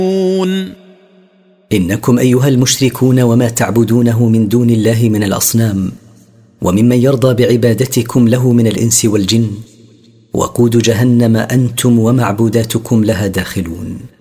إنكم أيها المشركون وما تعبدونه من دون الله من الأصنام وممن يرضى بعبادتكم له من الإنس والجن وقود جهنم أنتم ومعبوداتكم لها داخلون.